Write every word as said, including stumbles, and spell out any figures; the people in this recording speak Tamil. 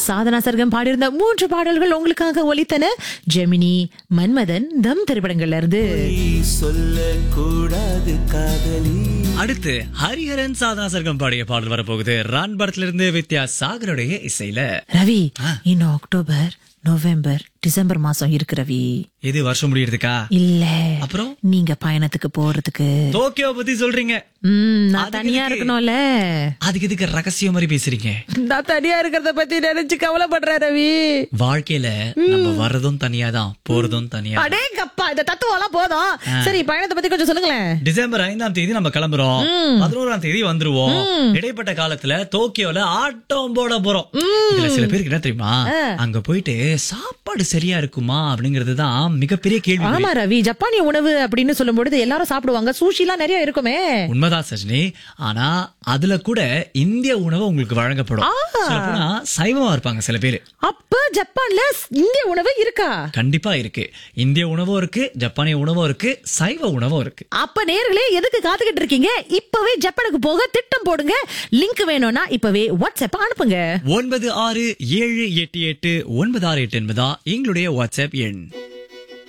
சாதனா சர்க்கம் பாடியிருந்த மூன்று பாடல்கள் உங்களுக்காக ஒலித்தன. ஜெமினி, மன்மதன், தம் திரைப்படங்கள்ல இருந்து. சொல்ல கூடாது காதலி. அடுத்து ஹரிஹரன் சாதனா சர்க்கம் பாடிய பாடல் வரப்போகுது. ரான் படத்துல இருந்து வித்யா சாகருடைய இசையில. ரவி, இன்னும் அக்டோபர், நவம்பர், டிசம்பர் மாசம் இருக்கு ரவி. இது வருஷம் முடியறதுக்கா? இல்ல, அப்புறம் நீங்க பயணத்துக்கு போறதுக்கு. டோக்கியோ பத்தி சொல்றீங்க? ம், நான் தனியா இருக்கணும்ல. அதுக்கு எதுக்கு ரகசியம் மாதிரி பேசுறீங்க? நான் தனியா இருக்கிறத பத்தி நினைச்சு கவலைப்படுறேன் ரவி. வாழ்க்கையில நம்ம வர்றதும் தனியாதான், போறதும் தனியா. அடேங்கப்பா, இந்த தத்துவம் எல்லாம் போதும். சரி, பயணத்தை பத்தி கொஞ்சம் சொல்லுங்களேன். டிசம்பர் ஐந்தாம் தேதி நம்ம கிளம்புறோம். பதினோராம் தேதி வந்துருவோம். இடைப்பட்ட காலத்துல டோக்கியோல ஆட்டம் போட போறோம். இதுல சில பேருக்கு என்ன தெரியுமா, அங்க போயிட்டு சாப்பாடு சரியா இருக்குமா அப்படிங்கறதுதான் மிகப்பெரிய கேள்வி. ஆமா ரவி, ஜப்பானிய உணவு அப்படின்னு சொல்லும் பொழுது எல்லாரும் சாப்பிடுவாங்க. சூஷி எல்லாம் நிறைய இருக்குமே. உண்மைதான் சஜினி. ஆனா அதுல கூட இந்திய உணவு உங்களுக்கு வழங்கப்படும். சொல்லப்போனா சைவமா இருப்பாங்க சில பேரு. அப்ப ஜப்பான்ல இந்திய உணவு இருக்கா? கண்டிப்பா இருக்கு. இந்திய உணவும் இருக்கு, ஜப்பானிய உணவும் இருக்கு, சைவ உணவும் இருக்கு. அப்ப நேர்களே எதுக்கு காத்துக்கிட்டு இருக்கீங்க? இப்பவே ஜப்பானுக்கு போக திட்டம் போடுங்க. லிங்க் வேணும்னா இப்பவே வாட்ஸ்அப் அனுப்புங்க. ஒன்பது ஆறு ஏழு எட்டு எட்டு ஒன்பது ஆறு எட்டு என்பதா எங்களுடைய வாட்ஸ்அப் எண்.